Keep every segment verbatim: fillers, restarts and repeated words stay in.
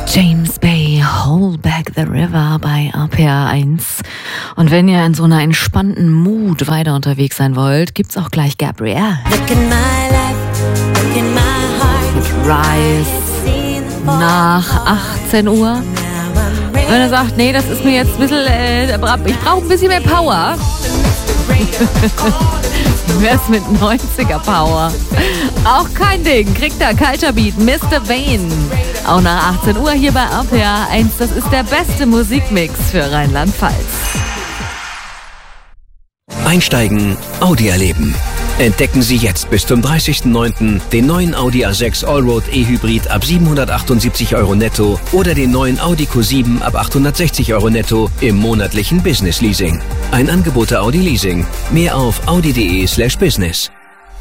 James Bay, Hold Back the River bei R P R eins. Und wenn ihr in so einer entspannten Mood weiter unterwegs sein wollt, gibt's auch gleich Gabrielle. Rise nach achtzehn Uhr. Wenn er sagt, nee, das ist mir jetzt ein bisschen, äh, ich brauche ein bisschen mehr Power. Wie wär's mit neunziger Power? Auch kein Ding. Kriegt er Culture Beat, Mister Vane. Auch nach achtzehn Uhr hier bei R P R eins. Das ist der beste Musikmix für Rheinland-Pfalz. Einsteigen, Audi erleben. Entdecken Sie jetzt bis zum dreißigsten neunten den neuen Audi A sechs Allroad E-Hybrid ab siebenhundertachtundsiebzig Euro netto oder den neuen Audi Q sieben ab achthundertsechzig Euro netto im monatlichen Business Leasing. Ein Angebot der Audi Leasing. Mehr auf audi.de slash business.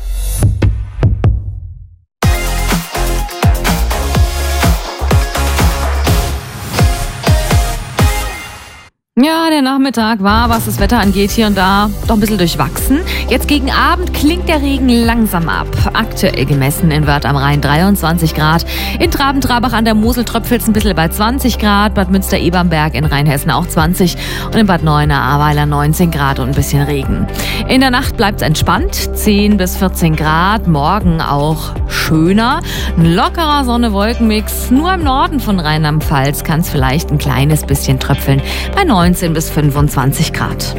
Ja, der Nachmittag war, was das Wetter angeht, hier und da doch ein bisschen durchwachsen. Jetzt gegen Abend klingt der Regen langsam ab. Aktuell gemessen in Wörth am Rhein dreiundzwanzig Grad. In Traben-Trabach an der Mosel tröpfelt es ein bisschen bei zwanzig Grad. Bad Münster-Ebernberg in Rheinhessen auch zwanzig. Und in Bad Neuenahr-Ahrweiler neunzehn Grad und ein bisschen Regen. In der Nacht bleibt es entspannt. zehn bis vierzehn Grad. Morgen auch schöner. Ein lockerer Sonne-Wolken-Mix. Nur im Norden von Rheinland-Pfalz kann es vielleicht ein kleines bisschen tröpfeln. Bei neunzehn bis fünfundzwanzig Grad.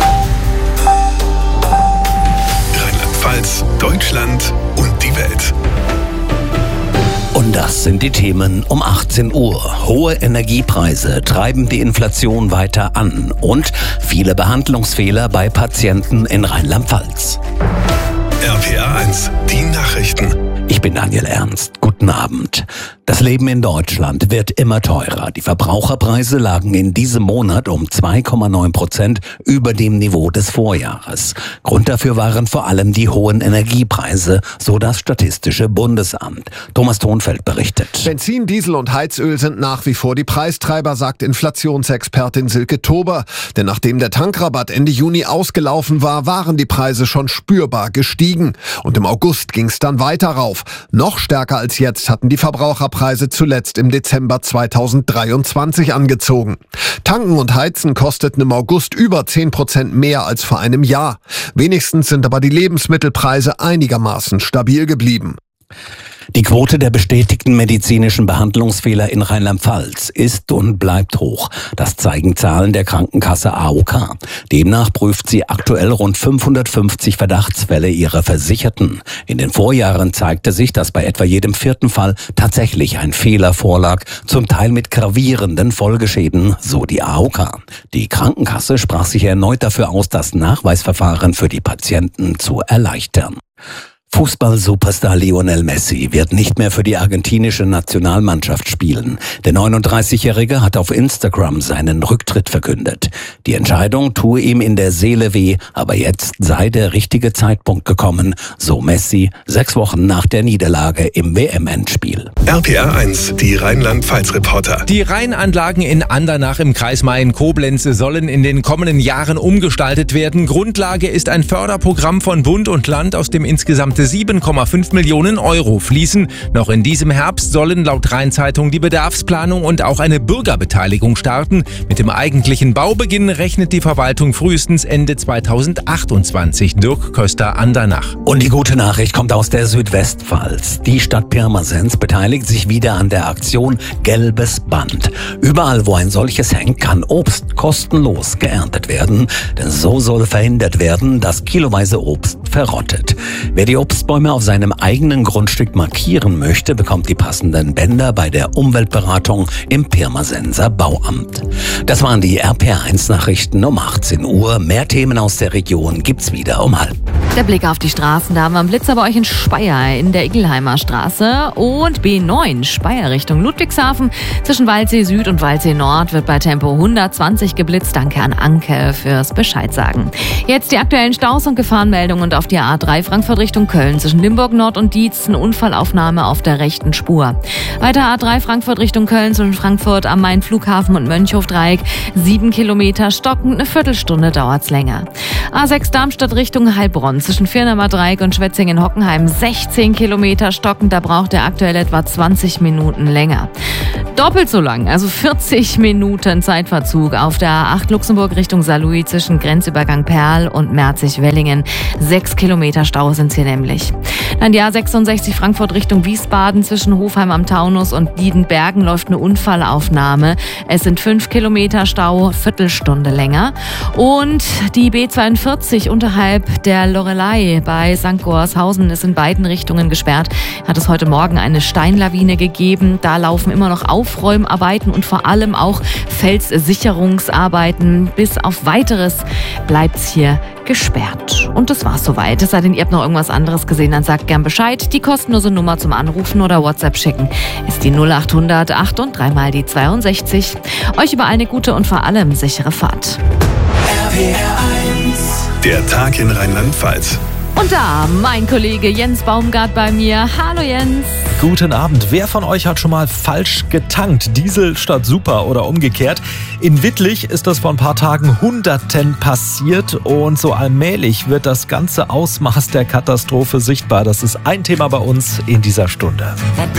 Rheinland-Pfalz, Deutschland und die Welt. Und das sind die Themen um achtzehn Uhr. Hohe Energiepreise treiben die Inflation weiter an und viele Behandlungsfehler bei Patienten in Rheinland-Pfalz. R P R eins, die Nachrichten. Ich bin Daniel Ernst. Guten Abend. Das Leben in Deutschland wird immer teurer. Die Verbraucherpreise lagen in diesem Monat um zwei Komma neun Prozent über dem Niveau des Vorjahres. Grund dafür waren vor allem die hohen Energiepreise, so das Statistische Bundesamt. Thomas Thonfeld berichtet. Benzin, Diesel und Heizöl sind nach wie vor die Preistreiber, sagt Inflationsexpertin Silke Tober. Denn nachdem der Tankrabatt Ende Juni ausgelaufen war, waren die Preise schon spürbar gestiegen. Und im August ging es dann weiter rauf. Noch stärker als jetzt hatten die Verbraucherpreise zuletzt im Dezember zweitausenddreiundzwanzig angezogen. Tanken und Heizen kosteten im August über zehn Prozent mehr als vor einem Jahr. Wenigstens sind aber die Lebensmittelpreise einigermaßen stabil geblieben. Die Quote der bestätigten medizinischen Behandlungsfehler in Rheinland-Pfalz ist und bleibt hoch. Das zeigen Zahlen der Krankenkasse A O K. Demnach prüft sie aktuell rund fünfhundertfünfzig Verdachtsfälle ihrer Versicherten. In den Vorjahren zeigte sich, dass bei etwa jedem vierten Fall tatsächlich ein Fehler vorlag, zum Teil mit gravierenden Folgeschäden, so die A O K. Die Krankenkasse sprach sich erneut dafür aus, das Nachweisverfahren für die Patienten zu erleichtern. Fußball-Superstar Lionel Messi wird nicht mehr für die argentinische Nationalmannschaft spielen. Der neununddreißigjährige hat auf Instagram seinen Rücktritt verkündet. Die Entscheidung tue ihm in der Seele weh, aber jetzt sei der richtige Zeitpunkt gekommen, so Messi, sechs Wochen nach der Niederlage im W M-Endspiel. R P R eins, die Rheinland-Pfalz-Reporter. Die Rheinanlagen in Andernach im Kreis Mayen-Koblenz sollen in den kommenden Jahren umgestaltet werden. Grundlage ist ein Förderprogramm von Bund und Land, aus dem insgesamt sieben Komma fünf Millionen Euro fließen. Noch in diesem Herbst sollen laut Rheinzeitung die Bedarfsplanung und auch eine Bürgerbeteiligung starten. Mit dem eigentlichen Baubeginn rechnet die Verwaltung frühestens Ende zweitausendachtundzwanzig. Dirk Köster, Andernach. Und die gute Nachricht kommt aus der Südwestpfalz. Die Stadt Pirmasens beteiligt sich wieder an der Aktion Gelbes Band. Überall, wo ein solches hängt, kann Obst kostenlos geerntet werden. Denn so soll verhindert werden, dass kiloweise Obst verrottet. Wer die Obstbäume auf seinem eigenen Grundstück markieren möchte, bekommt die passenden Bänder bei der Umweltberatung im Pirmasenser Bauamt. Das waren die R P R eins Nachrichten um achtzehn Uhr. Mehr Themen aus der Region gibt's wieder um halb. Der Blick auf die Straßen, da haben wir einen Blitzer bei euch in Speyer in der Igelheimer Straße und B neun Speyer Richtung Ludwigshafen. Zwischen Waldsee Süd und Waldsee Nord wird bei Tempo hundertzwanzig geblitzt. Danke an Anke fürs Bescheid sagen. Jetzt die aktuellen Staus und Gefahrenmeldungen und auf die A drei Frankfurt Richtung Köln. Köln. Zwischen Limburg Nord und Dietz eine Unfallaufnahme auf der rechten Spur. Weiter A drei Frankfurt Richtung Köln zwischen Frankfurt am Main Flughafen und Mönchhof-Dreieck. Sieben Kilometer stockend, eine Viertelstunde dauert's länger. A sechs Darmstadt Richtung Heilbronn zwischen Firnamer Dreieck und Schwetzingen-Hockenheim. sechzehn Kilometer stockend, da braucht er aktuell etwa zwanzig Minuten länger. Doppelt so lang, also vierzig Minuten Zeitverzug auf der A acht Luxemburg Richtung Saarlouis zwischen Grenzübergang Perl und Merzig-Wellingen. Sechs Kilometer Stau sind's hier nämlich. Dann die A sechsundsechzig Frankfurt Richtung Wiesbaden zwischen Hofheim am Taunus und Diedenbergen läuft eine Unfallaufnahme. Es sind fünf Kilometer Stau, Viertelstunde länger. Und die B zweiundvierzig unterhalb der Loreley bei Sankt Goarshausen ist in beiden Richtungen gesperrt. Hat es heute Morgen eine Steinlawine gegeben. Da laufen immer noch Aufräumarbeiten und vor allem auch Felssicherungsarbeiten. Bis auf Weiteres bleibt's hier gesperrt. Und das war's soweit. Es sei denn, ihr habt noch irgendwas anderes gesehen, dann sagt gern Bescheid. Die kostenlose Nummer zum Anrufen oder WhatsApp schicken ist die null acht hundert acht und dreimal die zweiundsechzig. Euch über eine gute und vor allem sichere Fahrt. R P R eins. Der Tag in Rheinland-Pfalz. Und da mein Kollege Jens Baumgart bei mir. Hallo Jens. Guten Abend. Wer von euch hat schon mal falsch getankt? Diesel statt Super oder umgekehrt? In Wittlich ist das vor ein paar Tagen Hunderten passiert und so allmählich wird das ganze Ausmaß der Katastrophe sichtbar. Das ist ein Thema bei uns in dieser Stunde.